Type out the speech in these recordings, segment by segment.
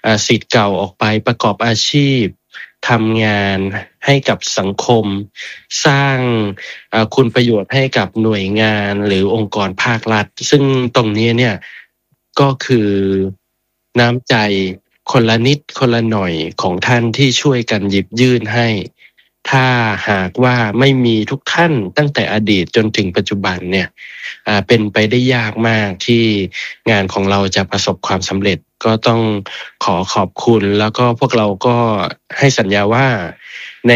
ศิษย์เก่าออกไปประกอบอาชีพทำงานให้กับสังคมสร้างคุณประโยชน์ให้กับหน่วยงานหรือองค์กรภาครัฐซึ่งตรงนี้เนี่ยก็คือน้ำใจคนละนิดคนละหน่อยของท่านที่ช่วยกันหยิบยื่นให้ถ้าหากว่าไม่มีทุกท่านตั้งแต่อดีตจนถึงปัจจุบันเนี่ยเป็นไปได้ยากมากที่งานของเราจะประสบความสำเร็จก็ต้องขอบคุณแล้วก็พวกเราก็ให้สัญญาว่าใน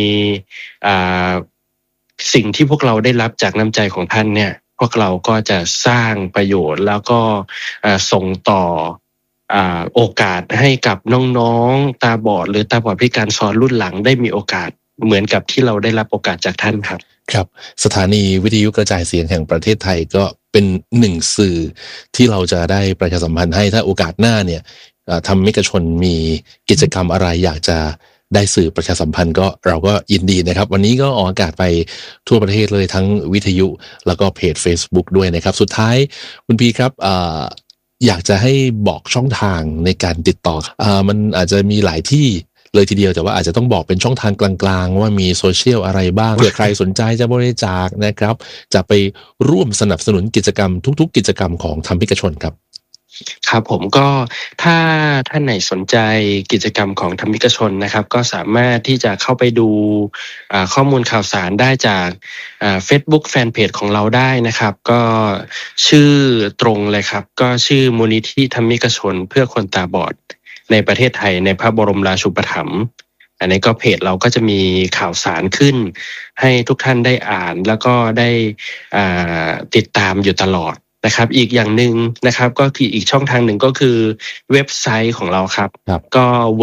สิ่งที่พวกเราได้รับจากน้ำใจของท่านเนี่ยพวกเราก็จะสร้างประโยชน์แล้วก็ส่งต่อโอกาสให้กับน้องๆตาบอดหรือตาบอดพิการซ้อนรุ่นหลังได้มีโอกาสเหมือนกับที่เราได้รับโอกาสจากท่านครับครับสถานีวิทยุกระจายเสียงแห่งประเทศไทยก็เป็นหนึ่งสื่อที่เราจะได้ประชาสัมพันธ์ให้ถ้าโอกาสหน้าเนี่ยทำมิกชนมีกิจกรรมอะไรอยากจะได้สื่อประชาสัมพันธ์ก็เราก็ยินดีนะครับวันนี้ก็ออกอากาศไปทั่วประเทศเลยทั้งวิทยุแล้วก็เพจ Facebook ด้วยนะครับสุดท้ายคุณพีครับอยากจะให้บอกช่องทางในการติดต่อมันอาจจะมีหลายที่เลยทีเดียวแต่ว่าอาจจะต้องบอกเป็นช่องทางกลางๆว่ามีโซเชียลอะไรบ้างเผื่อใครสนใจจะบริจาคนะครับจะไปร่วมสนับสนุนกิจกรรมทุกๆกิจกรรมของธรรมิกชนครับครับผมก็ถ้าท่านไหนสนใจกิจกรรมของธรรมิกชนนะครับก็สามารถที่จะเข้าไปดูข้อมูลข่าวสารได้จากFacebook Fanpage ของเราได้นะครับก็ชื่อตรงเลยครับก็ชื่อมูลนิธิธรรมิกชนเพื่อคนตาบอดในประเทศไทยในพระบรมราชูปถัมภ์อันนี้ก็เพจเราก็จะมีข่าวสารขึ้นให้ทุกท่านได้อ่านแล้วก็ได้ติดตามอยู่ตลอดนะครับอีกอย่างหนึ่งนะครับก็คืออีกช่องทางหนึ่งก็คือเว็บไซต์ของเราครับก็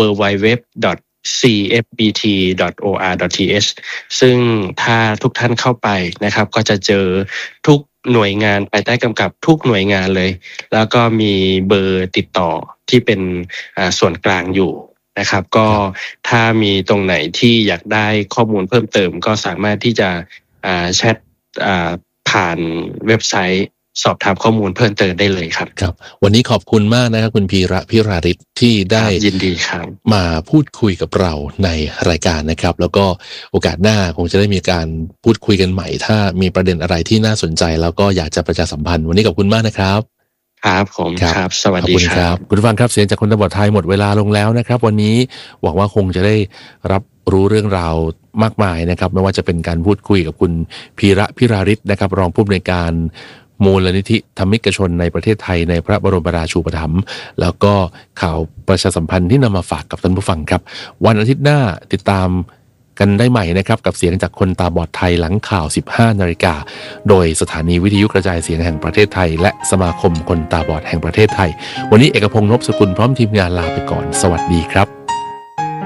www.cfbt.or.th ซึ่งถ้าทุกท่านเข้าไปนะครับก็จะเจอทุกหน่วยงานภายใต้กำกับทุกหน่วยงานเลยแล้วก็มีเบอร์ติดต่อที่เป็นส่วนกลางอยู่นะครับก็ถ้ามีตรงไหนที่อยากได้ข้อมูลเพิ่มเติมก็สามารถที่จะแชทผ่านเว็บไซต์สอบถามข้อมูลเพิ่มเติมได้เลยครับครับวันนี้ขอบคุณมากนะครับคุณพีระพิราริศที่ได้ยินดีครับมาพูดคุยกับเราในรายการนะครับแล้วก็โอกาสหน้าคงจะได้มีการพูดคุยกันใหม่ถ้ามีประเด็นอะไรที่น่าสนใจแล้วก็อยากจะประชาสัมพันธ์วันนี้ขอบคุณมากนะครับครับผมครับสวัสดีครับคุณผู้ฟังครับเสียงจากคนตาบอดไทยหมดเวลาลงแล้วนะครับวันนี้หวังว่าคงจะได้รับรู้เรื่องราวมากมายนะครับไม่ว่าจะเป็นการพูดคุยกับคุณพีระพิราริศนะครับรองผู้อำนวยการมูลนิธิธรรมิกชนในประเทศไทยในพระบรมราชูปถัมภ์แล้วก็ข่าวประชาสัมพันธ์ที่นำมาฝากกับท่านผู้ฟังครับวันอาทิตย์หน้าติดตามกันได้ใหม่นะครับกับเสียงจากคนตาบอดไทยหลังข่าว 15 นาฬิกาโดยสถานีวิทยุกระจายเสียงแห่งประเทศไทยและสมาคมคนตาบอดแห่งประเทศไทยวันนี้เอกพงษ์ นพสกุลพร้อมทีมงานลาไปก่อนสวัสดีครับ